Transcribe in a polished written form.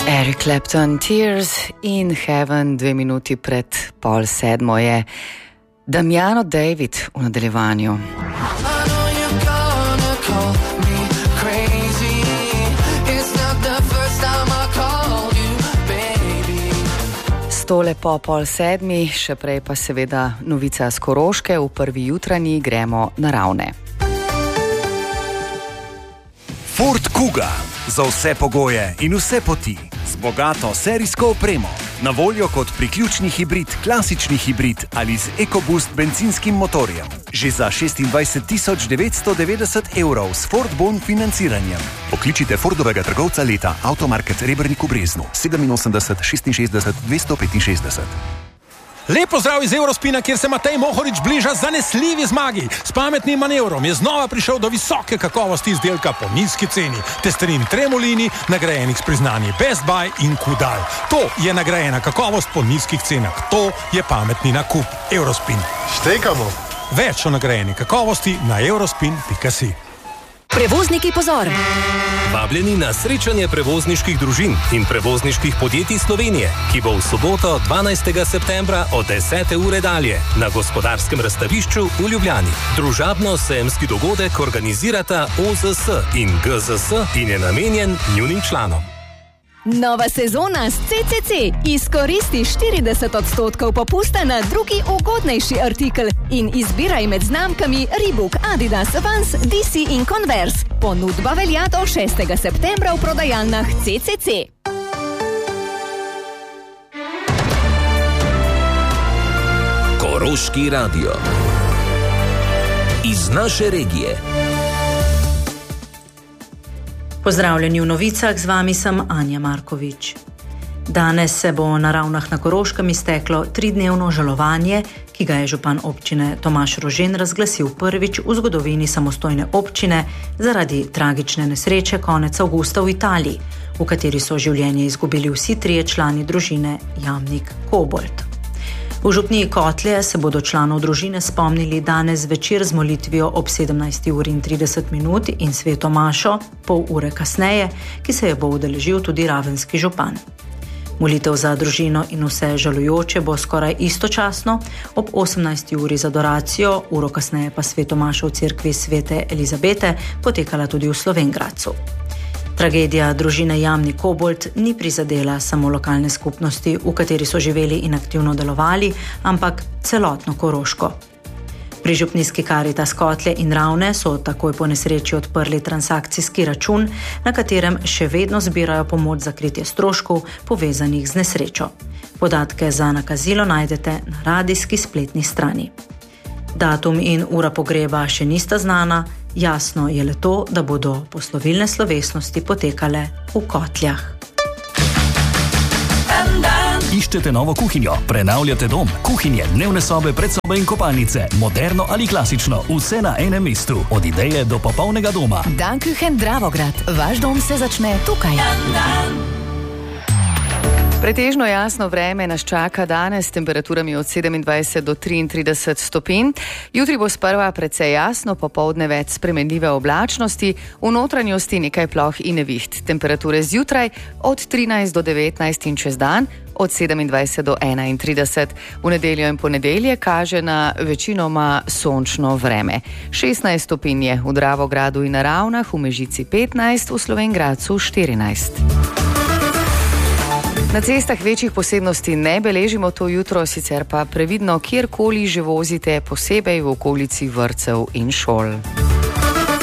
Eric Clapton, Tears in Heaven, 2 minuti pred 6:30 je Damiano David v nadaljevanju. Tole po 6:30, še prej pa seveda novica z Koroške, v prvi jutranji gremo na Ravne. Ford Kuga, za vse pogoje in vse poti, z bogato serijsko opremo, na voljo kot priključni hibrid, klasični hibrid ali z EcoBoost bencinskim motorjem. Že za 26.990 € s Ford Bon financiranjem. Pokličite Fordovega trgovca leta Automarket Rebernik v Breznu 87 66 265. Lep pozdrav iz Eurospina, kjer se Matej Mohorič bliža zanesljivi zmagi. S pametnim manevrom je znova prišel do visoke kakovosti izdelka po nizki ceni. Testerin Tremolini, nagrajenih s priznanji Best Buy in Kudal. To je nagrajena kakovost po nizkih cenah. To je pametni nakup. Eurospin. Štekamo. Več o nagrajeni kakovosti na eurospin.si. Prevozniki, pozor! Vabljeni na srečanje prevozniških družin in prevozniških podjetij Slovenije, ki bo v soboto 12. septembra od 10. ure dalje na Gospodarskem razstavišču v Ljubljani. Družabno-sejemski dogodek organizirata OZS in GZS in je namenjen njunim članom. Nova sezona s CCC. Izkoristi 40% popusta na drugi ugodnejši artikel in izbiraj med znamkami Reebok, Adidas, Vans, DC in Converse. Ponudba velja do 6. septembra v prodajalnah CCC. Koroški radio. Iz naše regije. Pozdravljeni v novicah, z vami sem Anja Markovič. Danes se bo na Ravnah na Koroškem izteklo 3-dnevno žalovanje, ki ga je župan občine Tomaž Rožen razglasil prvič v zgodovini samostojne občine zaradi tragične nesreče konec avgusta v Italiji, v kateri so življenje izgubili vsi 3 člani družine Jamnik Kobolt. V župniji Kotlje se bodo članov družine spomnili danes zvečer z molitvijo ob 17:30 in sveto mašo, pol ure kasneje, ki se je bo udeležil tudi ravenski župan. Molitev za družino in vse žalujoče bo skoraj istočasno, ob 18. uri za adoracijo, uro kasneje pa sveto mašo v cerkvi svete Elizabete potekala tudi v Slovenj Gradcu. Tragedija družine Jamnik Kobolt ni prizadela samo lokalne skupnosti, v kateri so živeli in aktivno delovali, ampak celotno Koroško. Pri župnijski Karitas Kotlje in Ravne so takoj po nesreči odprli transakcijski račun, na katerem še vedno zbirajo pomoč za kritje stroškov povezanih z nesrečo. Podatke za nakazilo najdete na radijski spletni strani. Datum in ura pogreba še nista znana, jasno je le to, da bodo poslovilne slovesnosti potekale v Kotljah. Iščete novo kuhinjo, prenavljate dom, kuhinje, dnevne sobe, predsobe in kopalnice, moderno ali klasično, vse na enem mestu, od ideje do popolnega doma. Danküchen Dravograd, vaš dom se začne tukaj. Pretežno jasno vreme nas čaka danes s temperaturami od 27 do 33 stopinj. Jutri bo sprva precej jasno, popoldne več spremenljive oblačnosti, v notranjosti nekaj ploh in neviht. Temperature zjutraj od 13 do 19 in čez dan od 27 do 31. V nedeljo in ponedelje kaže na večinoma sončno vreme. 16 stopinj je v Dravogradu in na Ravnah, v Mežici 15, v Slovenj Gradcu 14. Na cestah večjih posebnosti ne beležimo to jutro, sicer pa previdno kjerkoli že vozite, posebej v okolici vrtcev in šol.